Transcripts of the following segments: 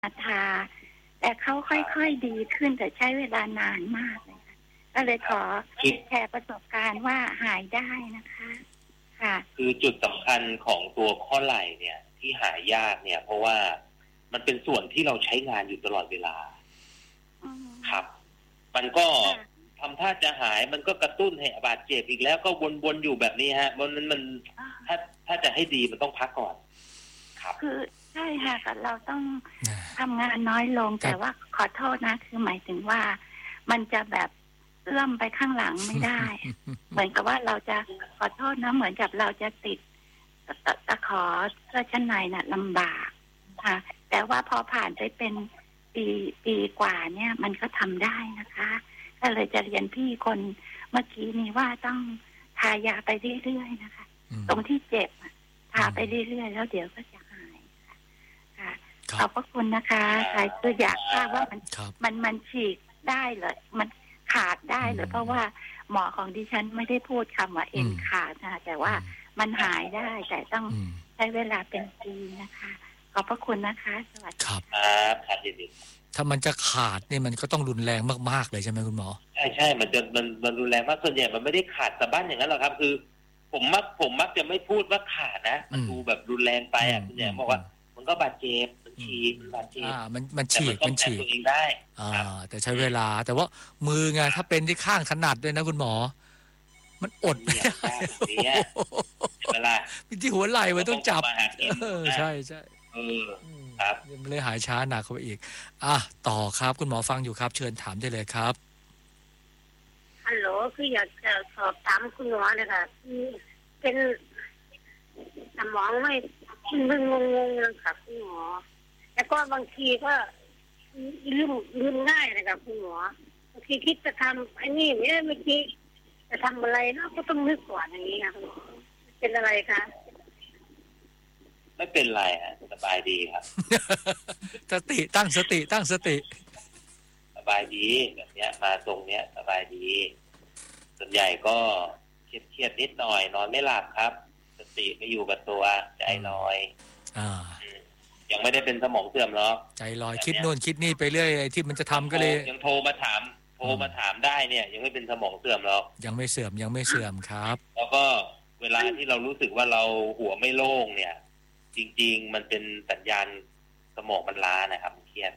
ทาแต่เขาค่อยๆดีขึ้นแต่ใช้เวลานานมากเลยค่ะก็เลยขอแชร์ประสบการณ์ว่าหายได้นะคะค่ะคือจุดสำคัญของตัวข้อไหล่เนี่ยที่หายากเนี่ยเพราะว่ามันเป็นส่วนที่เราใช้งานอยู่ตลอดเวลาครับมันก็ทำท่าจะหายมันก็กระตุ้นให้บาดเจ็บอีกแล้วก็วนๆอยู่แบบนี้ฮะมันถ้าจะให้ดีมันต้องพักก่อนครับคือใช่ค่ะแต่เราต้องทำงานน้อยลงแต่ว่าขอโทษนะคือหมายถึงว่ามันจะแบบเอื้อมไปข้างหลังไม่ได้ เหมือนกับว่าเราจะขอโทษนะเหมือนกับเราจะติดตะขอเสื้อชั้นในน่ะลำบากค่ะแต่ว่าพอผ่านไปเป็นปีกว่าเนี่ยมันก็ทำได้นะคะก็เลยจะเรียนพี่คนเมื่อกี้นี้ว่าต้องทายาไปเรื่อยๆนะคะตรงที่เจ็บทาไปเรื่อยๆแล้วเดี๋ยวก็จะหายค่ะขอบพระคุณนะคะใครคืออยากทราบว่ามันฉีกได้เลยมันขาดได้เลยเพราะว่าหมอของดิฉันไม่ได้พูดคำว่าเอ็นขาดนะแต่ว่ามันหายได้แต่ต้องใช้เวลาเป็นปีนะคะขอบพระคุณนะคะสวัสดีครับครับยินดีถ้ามันจะขาดเนี่ยมันก็ต้องรุนแรงมากๆเลยใช่ไหมคุณหมอใช่มันรุนแรงมากส่วนใหญ่มันไม่ได้ขาดสะบั้นอย่างนั้นหรอกครับคือผมมักจะไม่พูดว่าขาดนะมันดูแบบรุนแรงไปส่วนใหญ่บอกว่ามันก็บาดเจ็บมันฉีกมันบาดเจ็บมันฉีกตัวเองได้แต่ใช้เวลาแต่ว่ามือไงถ้าเป็นที่ข้างถนัดด้วยนะคุณหมอมันอดไม่ได้เวลาที่หัวไหล่มันต้องจับใช่ครับมันเลยหายช้าหนักเข้าไปอีกต่อครับคุณหมอฟังอยู่ครับเชิญถามได้เลยครับฮัลโหลคืออยากจะสอบถามคุณหมอเลยค่ะเป็นสมองไม่มึนงงเลยค่ะคุณหมอแล้วก็บางทีก็ลืมง่ายนะคะคุณหมอบางทีคิดจะทำไอ้นี่เนี่ยเมื่อกี้จะทำอะไรเนาะก็ต้องนึกก่อนอย่างนี้ค่ะคุณหมอเป็นอะไรคะไม่เป็นไรฮะสบายดีครับตั้งสติสบายดีแบบเนี้ยมาตรงเนี้ยสบายดีส่วนใหญ่ก็เครียดนิดหน่อยนอนไม่หลับครับสติไม่อยู่กับตัวใจลอยยังไม่ได้เป็นสมองเสื่อมหรอกใจลอยคิดโน่นคิดนี่ไปเรื่อยที่มันจะทำก็เลยยังโทรมาถามได้เนี่ยยังไม่เป็นสมองเสื่อมหรอกยังไม่เสื่อมครับแล้วก็เวลาที่เรารู้สึกว่าเราหัวไม่โล่งเนี่ยจริงๆมันเป็นสัญญาณสมองมันล้านะครับเครียด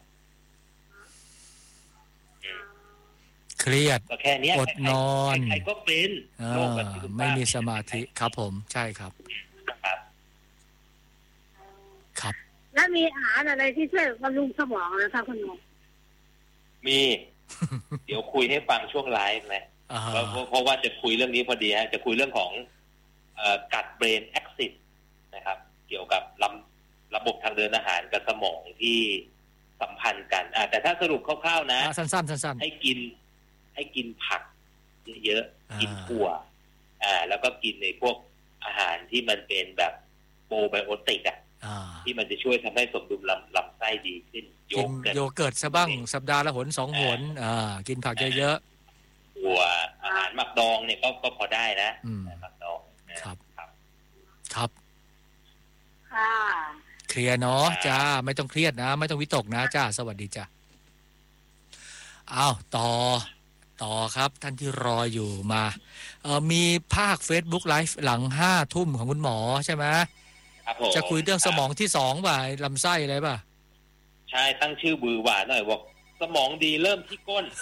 ก็แค่นี้อดนอนใครก็เป็นโรคแบบไม่มีสมาธิครับผมใช่ครับครับแล้วมีอาหารอะไรที่ช่วยบำรุงสมองนะคะคุณหมอมีเดี๋ยวคุยให้ฟังช่วงไลฟ์นะเพราะว่าจะคุยเรื่องนี้พอดีฮะจะคุยเรื่องของกัดเบรนแอคซิสนะครับเกี่ยวกับระบบทางเดินอาหารกับสมองที่สัมพันธ์กันแต่ถ้าสรุปคร่าวๆนะสั้นๆให้กินผักเยอะๆกินถั่วแล้วก็กินในพวกอาหารที่มันเป็นแบบโปรไบโอติกที่มันจะช่วยทำให้สมดุลลำไส้ดีขึ้นโยเกิร์ตซะบ้างสัปดาห์ละหน2 หนกินผักเยอะๆถั่วอาหารหมักดองเนี่ยก็พอได้นะหมักดองครับเคลียร์เนาะจ้าไม่ต้องเครียดนะไม่ต้องวิตกนะจ้าสวัสดีจ้าต่อครับท่านที่รออยู่มามีภาค Facebook Live หลัง 5 ทุ่มของคุณหมอใช่ไหมจะคุยเรื่องสมองที่2ป่ะลำไส้อะไรป่ะใช่ตั้งชื่อบือหวานหน่อยบอกสมองดีเริ่มที่ก้น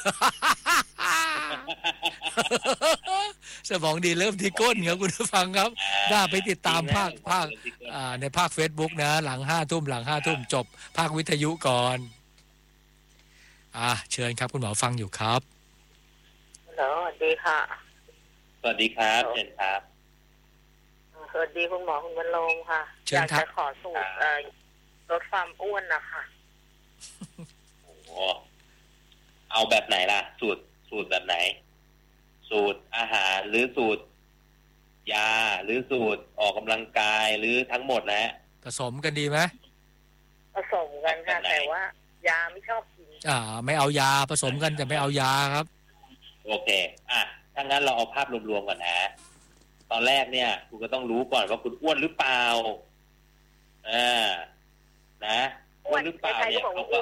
สมองดีเริ่มที่ก้นครับคุณผู้ฟังครับน่าไปติดตามภาคในภาค Facebook นะหลัง 5 ทุ่มจบภาควิทยุก่อนเชิญครับคุณหมอฟังอยู่ครับสวัสดีค่ะสวัสดีครับเชิญครับสวัสดีคุณหมอคุณบรรลงค่ะอยากจะขอสูตรลดความอ้วนนะคะเอาแบบไหนล่ะสูตรแบบไหนสูตรอาหารหรือสูตรยาหรือสูตรออกกำลังกายหรือทั้งหมดนะผสมกันดีไหมผสมกันค่ะแต่ว่ายาไม่ชอบกินไม่เอายาผสมกันจะไม่เอายาครับโอเคถ้างั้นเราเอาภาพรวมๆก่อนนะตอนแรกเนี่ยคุณก็ต้องรู้ก่อนว่าคุณอ้วนหรือเปล่านะอ้วนหรือเปล่าเนี่ยเขาก็